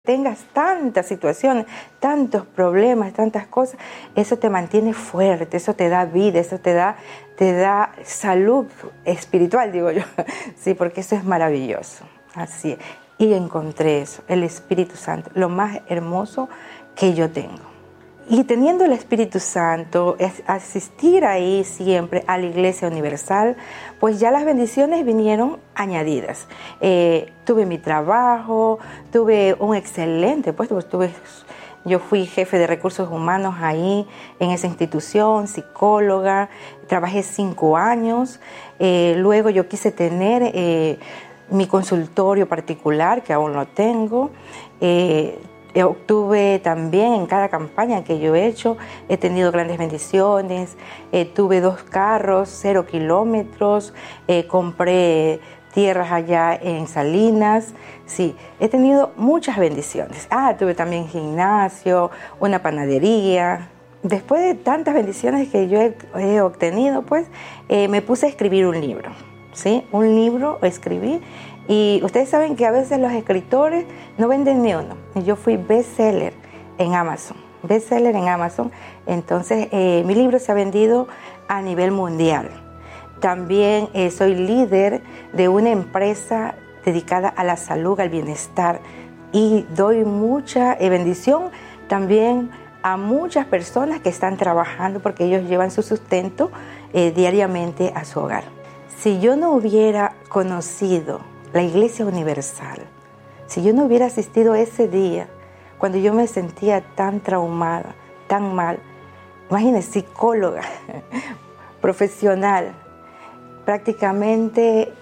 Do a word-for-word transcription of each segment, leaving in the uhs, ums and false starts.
tengas tantas situaciones, tantos problemas, tantas cosas, eso te mantiene fuerte, eso te da vida, eso te da, te da salud espiritual, digo yo, sí, porque eso es maravilloso, así es. Y encontré eso, el Espíritu Santo, lo más hermoso que yo tengo. Y teniendo el Espíritu Santo, es asistir ahí siempre a la Iglesia Universal, pues ya las bendiciones vinieron añadidas. Eh, tuve mi trabajo, tuve un excelente puesto, pues tuve, yo fui jefe de recursos humanos ahí en esa institución, psicóloga, trabajé cinco años, eh, luego yo quise tener eh, mi consultorio particular, que aún lo tengo, eh, Obtuve también en cada campaña que yo he hecho, he tenido grandes bendiciones, eh, tuve dos carros, cero kilómetros, eh, compré tierras allá en Salinas, sí, he tenido muchas bendiciones. Ah, tuve también gimnasio, una panadería. Después de tantas bendiciones que yo he, he obtenido, pues eh, me puse a escribir un libro, ¿sí? Un libro escribí. Y ustedes saben que a veces los escritores no venden ni uno. Yo fui bestseller en Amazon, bestseller en Amazon. Entonces, eh, mi libro se ha vendido a nivel mundial. También eh, soy líder de una empresa dedicada a la salud, al bienestar. Y doy mucha eh, bendición también a muchas personas que están trabajando porque ellos llevan su sustento eh, diariamente a su hogar. Si yo no hubiera conocido la Iglesia Universal, si yo no hubiera asistido ese día, cuando yo me sentía tan traumada, tan mal, imagínense, psicóloga, profesional, prácticamente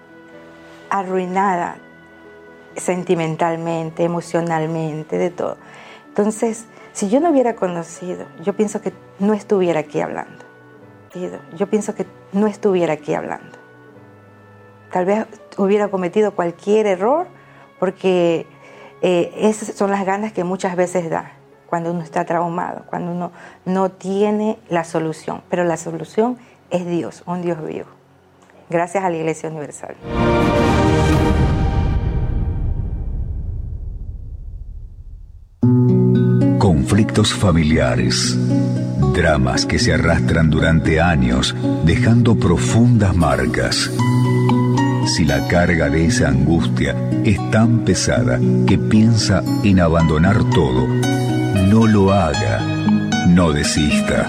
arruinada sentimentalmente, emocionalmente, de todo. Entonces, si yo no hubiera conocido, yo pienso que no estuviera aquí hablando. Yo pienso que no estuviera aquí hablando. Tal vez hubiera cometido cualquier error porque eh, esas son las ganas que muchas veces da cuando uno está traumado, cuando uno no tiene la solución. Pero la solución es Dios, un Dios vivo. Gracias a la Iglesia Universal. Conflictos familiares, dramas que se arrastran durante años, dejando profundas marcas. Si la carga de esa angustia es tan pesada que piensa en abandonar todo, no lo haga, no desista.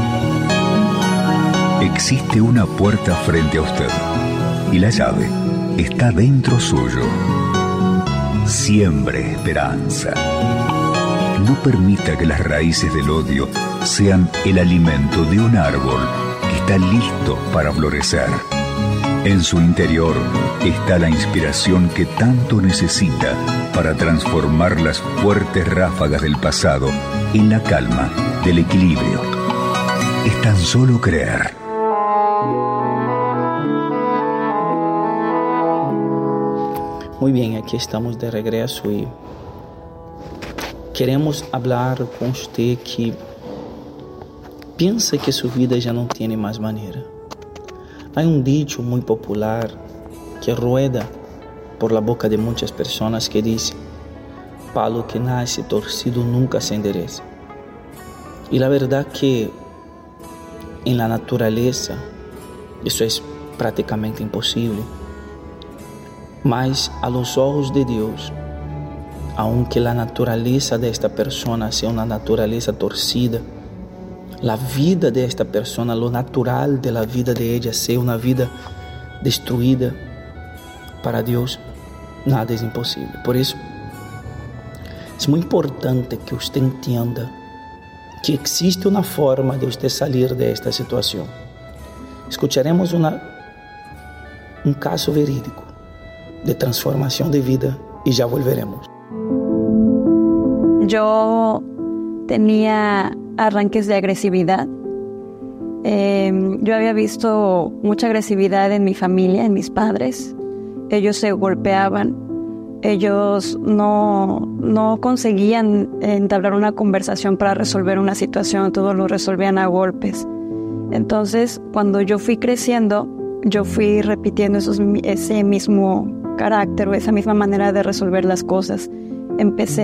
Existe una puerta frente a usted y la llave está dentro suyo. Siembre esperanza. No permita que las raíces del odio sean el alimento de un árbol que está listo para florecer. En su interior está la inspiración que tanto necesita para transformar las fuertes ráfagas del pasado en la calma del equilibrio. Es tan solo creer. Muy bien, aquí estamos de regreso y queremos hablar con usted que piensa que su vida ya no tiene más manera. Hay un dicho muy popular que rueda por la boca de muchas personas que dice: palo que nace torcido nunca se endereza. Y la verdad que en la naturaleza eso es prácticamente imposible. Mas a los ojos de Dios, aunque la naturaleza de esta persona sea una naturaleza torcida, la vida de esta persona, lo natural de la vida de ella sea una vida destruida, para Dios nada es imposible. Por eso es muy importante que usted entienda que existe una forma de usted salir de esta situación. Escucharemos una, un caso verídico de transformación de vida y ya volveremos. Yo tenía arranques de agresividad. Eh, yo había visto mucha agresividad en mi familia, en mis padres. Ellos se golpeaban. Ellos no, no conseguían entablar una conversación para resolver una situación. Todo lo resolvían a golpes. Entonces, cuando yo fui creciendo, yo fui repitiendo esos, ese mismo carácter o esa misma manera de resolver las cosas. Empecé